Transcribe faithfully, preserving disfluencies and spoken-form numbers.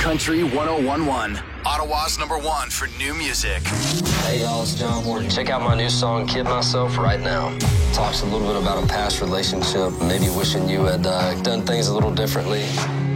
Country one oh one point one. Ottawa's number one for new music. Hey y'all, it's John Horton. Check out my new song, Kid Myself, right now. Talks a little bit about a past relationship, maybe wishing you had uh, done things a little differently.